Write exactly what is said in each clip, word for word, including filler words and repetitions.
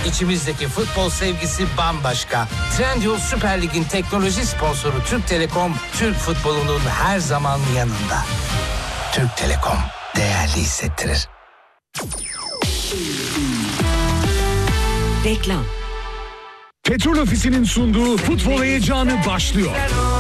İçimizdeki futbol sevgisi bambaşka. Trendyol Süper Lig'in teknoloji sponsoru Türk Telekom, Türk futbolunun her zaman yanında. Türk Telekom değerli hissettirir. Reklam. Petrol Ofisi'nin sunduğu futbol heyecanı başlıyor.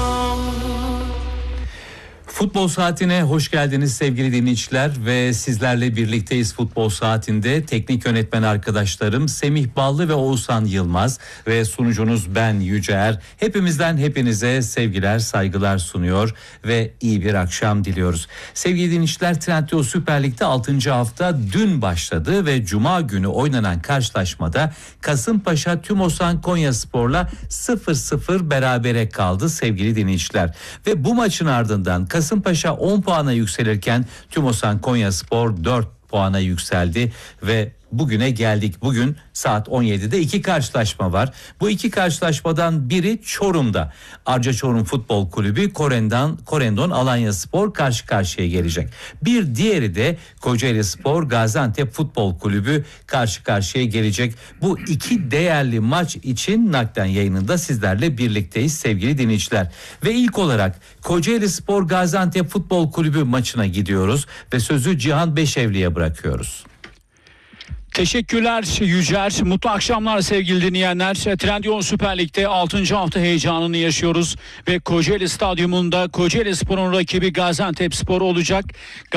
Futbol Saati'ne hoş geldiniz sevgili dinleyiciler ve sizlerle birlikteyiz Futbol Saati'nde. Teknik yönetmen arkadaşlarım Semih Ballı ve Oğuzhan Yılmaz ve sunucunuz ben Yüce. Hepimizden hepinize sevgiler, saygılar sunuyor ve iyi bir akşam diliyoruz. Sevgili dinleyiciler, Trendyol Süper Lig'de altıncı hafta dün başladı ve Cuma günü oynanan karşılaşmada Kasımpaşa Tümosan Konyaspor'la sıfır sıfır berabere kaldı sevgili dinleyiciler. Ve bu maçın ardından Kasımpaşa on puana yükselirken Tümosan Konyaspor dört puana yükseldi ve bugüne geldik. Bugün saat on yedide iki karşılaşma var. Bu iki karşılaşmadan biri Çorum'da. Arca Çorum Futbol Kulübü Korendon, Korendon Alanyaspor karşı karşıya gelecek. Bir diğeri de Kocaelispor Gaziantep Futbol Kulübü karşı karşıya gelecek. Bu iki değerli maç için naklen yayınında sizlerle birlikteyiz sevgili dinleyiciler. Ve ilk olarak Kocaelispor Gaziantep Futbol Kulübü maçına gidiyoruz ve sözü Cihan Beşevli'ye bırakıyoruz. Teşekkürler Yücer. Mutlu akşamlar sevgili dinleyenler. Trendyol Süper Lig'de altıncı hafta heyecanını yaşıyoruz ve Kocaeli Stadyumunda Kocaelispor'un rakibi Gaziantepspor olacak.